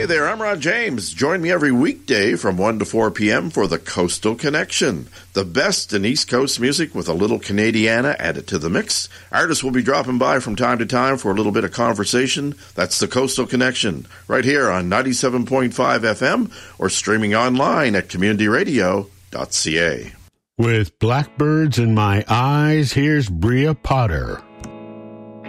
Hey there, I'm Rod James. Join me every weekday from 1 to 4 p.m. for the Coastal Connection. The best in East Coast music with a little Canadiana added to the mix. Artists will be dropping by from time to time for a little bit of conversation. That's the Coastal Connection, right here on 97.5 FM or streaming online at communityradio.ca. With Blackbirds in My Eyes, here's Bria Potter.